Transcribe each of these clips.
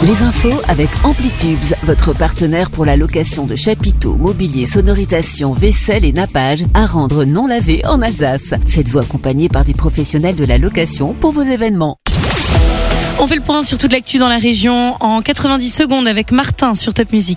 Les infos avec Amplitubes, votre partenaire pour la location de chapiteaux, mobilier, sonorisation, vaisselle et nappage à rendre non lavés en Alsace. Faites-vous accompagner par des professionnels de la location pour vos événements. On fait le point sur toute l'actu dans la région en 90 secondes avec Martin sur Top Music.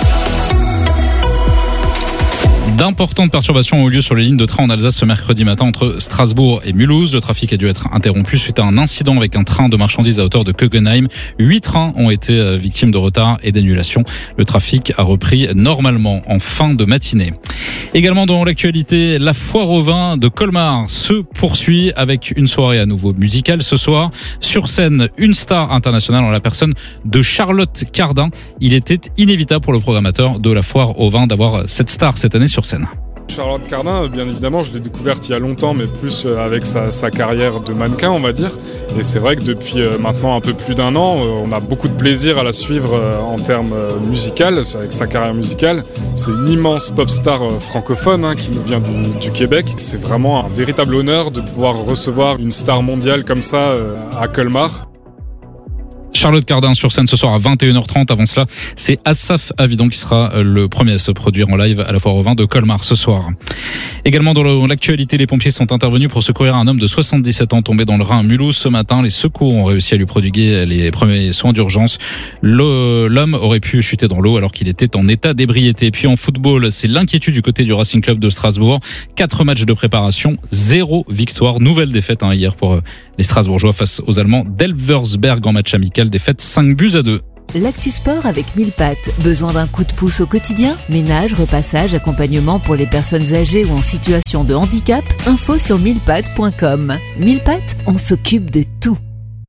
D'importantes perturbations ont eu lieu sur les lignes de train en Alsace ce mercredi matin entre Strasbourg et Mulhouse. Le trafic a dû être interrompu suite à un incident avec un train de marchandises à hauteur de Kögenheim. 8 trains ont été victimes de retard et d'annulation. Le trafic a repris normalement en fin de matinée. Également dans l'actualité, la foire au vin de Colmar se poursuit avec une soirée à nouveau musicale. Ce soir, sur scène, une star internationale en la personne de Charlotte Cardin. Il était inévitable pour le programmateur de la foire au vin d'avoir cette star cette année sur scène. Charlotte Cardin, bien évidemment, je l'ai découverte il y a longtemps, mais plus avec sa carrière de mannequin, on va dire. Et c'est vrai que depuis maintenant un peu plus d'un an, on a beaucoup de plaisir à la suivre en termes musicaux, avec sa carrière musicale. C'est une immense pop star francophone qui nous vient du Québec. C'est vraiment un véritable honneur de pouvoir recevoir une star mondiale comme ça à Colmar. Charlotte Cardin sur scène ce soir à 21h30. Avant cela, c'est Assaf Avidon qui sera le premier à se produire en live à la foire au vin de Colmar ce soir. Également dans l'actualité, les pompiers sont intervenus pour secourir un homme de 77 ans tombé dans le Rhin à Mulhouse ce matin. Les secours ont réussi à lui prodiguer les premiers soins d'urgence. L'homme aurait pu chuter dans l'eau alors qu'il était en état d'ébriété. Puis en football, c'est l'inquiétude du côté du Racing Club de Strasbourg. 4 matchs de préparation, 0 victoire. Nouvelle défaite hier pour les Strasbourgeois face aux Allemands d'Elversberg en match amical. Défaite 5-2. L'actu sport avec 1000 pattes. Besoin d'un coup de pouce au quotidien? Ménage, repassage, accompagnement pour les personnes âgées ou en situation de handicap? Info sur 1000pattes.com. 1000 pattes, on s'occupe de tout.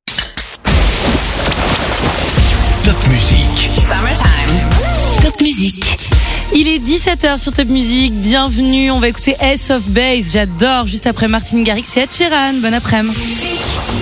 Top Music. Summertime. Top Music. Il est 17h sur Top Music. Bienvenue. On va écouter Ace of Base. J'adore. Juste après Martin Garrix et Ed Sheeran. Bon après-midi.